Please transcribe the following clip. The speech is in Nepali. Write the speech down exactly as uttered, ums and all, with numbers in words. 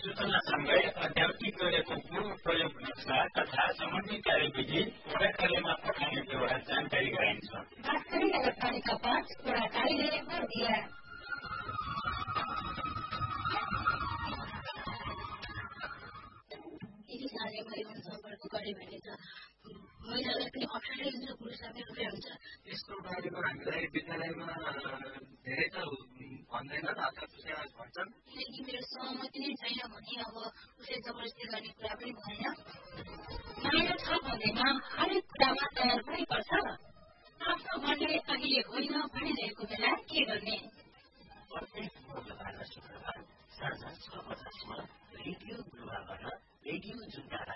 सूचनासँगै अध्यावधिक गरेको पूर्व प्रयोग नक्सा तथा सम्बन्धित कार्यविधि वडा कार्यालयमा पठाउने बेहोरा जानकारी गराइन्छ। बाँसगाडी नगरपालिका पाँच वडा कार्यालय बर्दिया। महिलालाई पनि अप्ठ्यारै हुन्छ, पुरुषलाई पनि हुन्छ। यसको बारेमा हामीलाई विद्यालयमा धेरै त भन्दैन अथवा पुस्तालाई भन्छन्। किनकि मेरो सहमति नै छैन भने अब उसले जबरजस्ती गर्ने कुरा पनि भएन। माया छ भन्दैमा हरेक कुरामा तयार पनि पर्छ। आफ्नो मनले अहिले होइन भनिरहेको बेला के गर्ने? प्रत्येक मंगलबार र शुक्रबार साँझ छ पचासमा रेडियो गुरुवाबाट रेडियो जुनका